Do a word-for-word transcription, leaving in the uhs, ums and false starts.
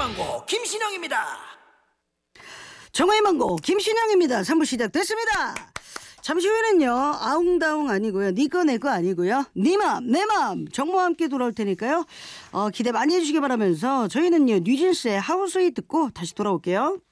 망고 김신영입니다. 정화의 망고 김신영입니다. 삼 부 시작됐습니다. 잠시 후에는요, 아웅다웅 아니고요, 니꺼 내꺼 아니고요, 니맘 내맘 정모와 함께 돌아올 테니까요, 어, 기대 많이 해주시기 바라면서 저희는요 뉴진스의 하우스웨이 듣고 다시 돌아올게요.